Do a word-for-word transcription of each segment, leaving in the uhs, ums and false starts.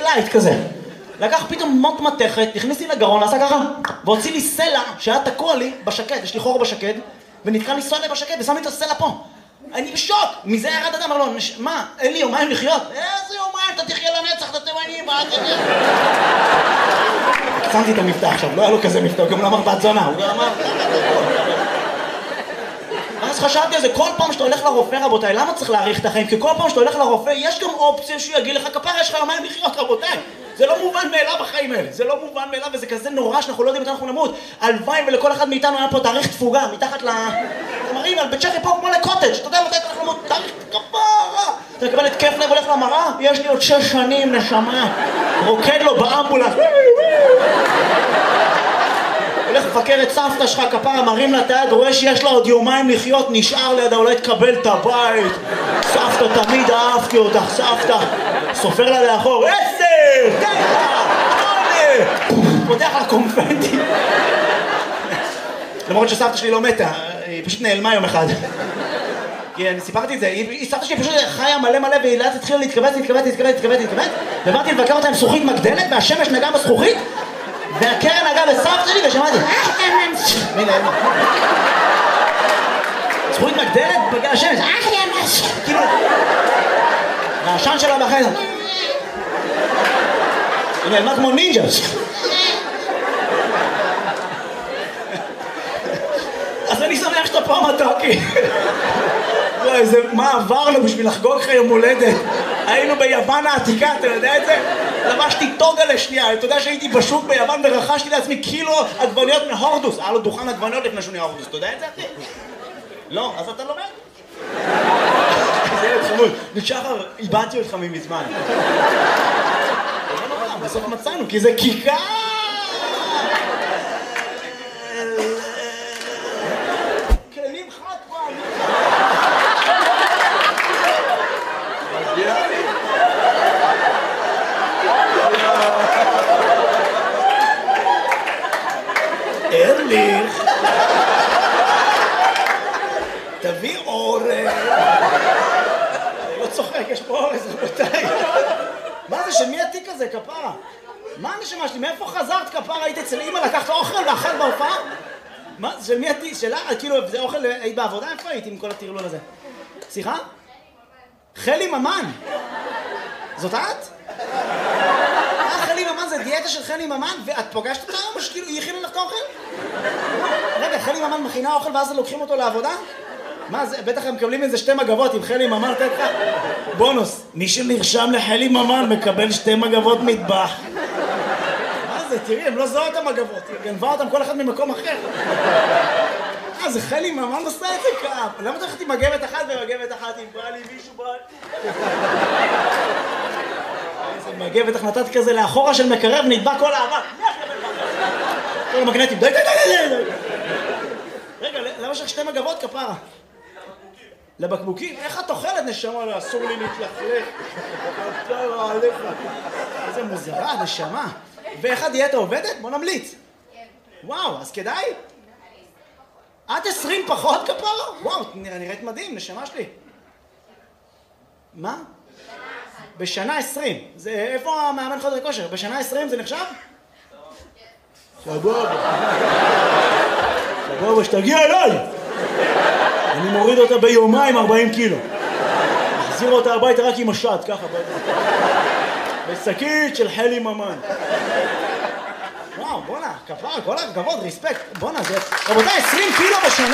לייט כזה. לקח פתאום מוט מתכת, נכניס לי לגרון, עשה ככה, והוציא לי סלע שהיה תקוע לי בשקד, יש לי חור בשקד, ונתקע לי סלע בשקד, ושם לי את הסלע פה. אני בשוק! מזה ירד אדם, אמר לו, מה, אין לי יומיים לחיות? איזה יומיים, אתה תחיה לנצח, אתה תימני, מה אתה תחיה? שמתי את המבטא עכשיו, לא היה לו כזה מבטא, הוא גם לא אמר בת זונה, הוא גם אמר... אז חשבתי על זה, כל פעם שאתה הולך לרופא, רבותיי, למה צריך להאריך את החיים? כי כל פעם שאתה הולך לרופא, יש גם אופציה שהוא יגיד לך, כפרה, יש לך יומיים לחיות, רבותיי. זה לא מובן מאליו בחיים האלה, זה לא מובן מאליו, וזה כזה נורא שאנחנו לא יודעים מתי אנחנו נמות. הלוואי ולכל אחד מאיתנו היה פה תאריך תפוגה, מתחת ל... מראים על בית שחי פה כמו לקוטג', אתה יודע מתי אנחנו נמות, תאריך כפרה. אתה מקבל את כיף לב, הולך למראה, יש לי עוד שש שנים, נשמה. רוקד לו באמבולנס. הולך לפקר את סבתא שלך, כפרה, מרים לה את היד, רואה שיש לה עוד יומיים לחיות, נשאר לידה, אולי תקבל את הבית. סבתא, תמיד אהבתי אותך, סבתא. סופר לה לאחור, עשר, תשע, שמונה. פותח לה קונפנטי. למרות שסבתא שלי לא מתה, היא פשוט נעלמה יום אחד. כי אני סיפרתי את זה, סבתא שלי פשוט חיה מלא מלא, והיא לאט התחילה להתכווץ, להתכווץ, להתכווץ, להתכווץ, להתכווץ. ובאתי לבקר אותה עם זכוכית מגדלת, והשמש נגעה בזכוכית. והקרן נגעה בסבתא שלי ושמעתי מילה אימה זכוכית מגדלת בגלל השמש כאילו והעשן שלה בחדר היא נעלמה כמו נינג'ה אז אני שמח שאתה פה מתוקי מה עברנו בשביל לחגוג לך יום הולדת היינו ביוון העתיקה, אתה יודע את זה? לבשתי טוגה לשנייה, אתה יודע שהייתי בשוק ביוון ורכשתי לעצמי קילו עגבניות מהורדוס. היה לו דוכן עגבניות לפני שהוא נהיה הורדוס, אתה יודע את זה אחי? לא, אז אתה לומד? זה ילד חמוד, נשחר, איבדתי אותך ממזמן. בסוף מצאנו, כי זה כיכר! כלים חד פעם! ארליך תביא אורז אני לא צוחק, יש פה אורז רבותיי מה זה, שמי התיק הזה, כפרה? מה הנשמה שלי, מאיפה חזרת כפרה? היית אצל אמא, לקחת אוכל ואכל בהופעה? מה זה, שמי התיק שלה? כאילו, זה אוכל, היית בעבודה? איפה היית עם כל הטרלול הזה? סליחה? חלי ממן זאת את? חלי ממן זה דיאטה של חלי ממן, ואת פוגשת אותה או שכאילו היא הכינה לך את האוכל? רגע, חלי ממן מכינה אוכל ואז לוקחים אותו לעבודה? מה זה, בטח הם מקבלים איזה שתי מגבות עם חלי ממן, תת לך בונוס, מי שנרשם לחלי ממן מקבל שתי מגבות מטבח. מה זה, תראי, הם לא זוהו את המגבות, היא גנבה אותם כל אחד ממקום אחר. אה, זה חלי ממן עושה את זה כאב. למה אתה הולכת עם מגבת אחת ומגבת אחת אם בא לי מישהו בא? איזה מגבת איך נתת כזה לאחורה של מקרב, נדבק כל האבק. כל המגנטים, די די די די די. רגע, למה יש לך שתי מגבות כפרה? לבקבוקים? איך את אוכלת נשמה? לא, אסור לי להתלכלך. כפרה עליך. איזה מוזרה, נשמה. ואיך הדיאטה עובדת? בוא נמליץ. וואו, אז כדאי? את עשרים פחות כפרה? וואו, נראית מדהים, נשמה שלי. מה? בשנה עשרים. זה, איפה המאמן חדר כושר? בשנה עשרים זה נחשב? סבבה. סבבה, שתגיע אליי. אני מוריד אותה ביומיים ארבעים קילו. מחזיר אותה הביתה רק עם השד, ככה. בשקית של חלי ממן. וואו, בונה, כפרה, כל הכבוד, ריספקט. בונה, זה... רבותיי, עשרים קילו בשנה.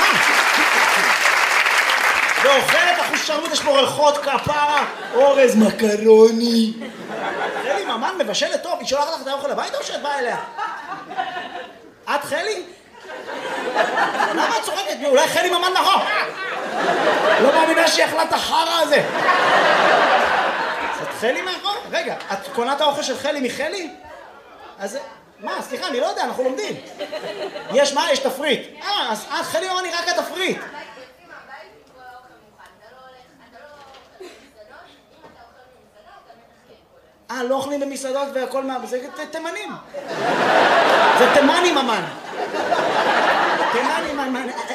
ואוכלת אחושרמוט, יש פה ריחות, כפרה, אורז, מקרוני. חלי ממן מבשלת טוב, היא שולחת לך את האוכל הביתה או שאת באה אליה? את חלי? למה את צוחקת? אולי חלי ממן נכון? לא מאמינה שהיא אכלה את החרא הזה. את חלי מאחור? רגע, את קונה את האוכל של חלי מחלי? אז... מה? סליחה, אני לא יודע, אנחנו לומדים. יש מה? יש תפריט. אה, אז חלי ממן היא רק התפריט. אה, לא אוכלים במסעדות והכל מה... זה תימנים. זה תימני ממן. תימני ממן.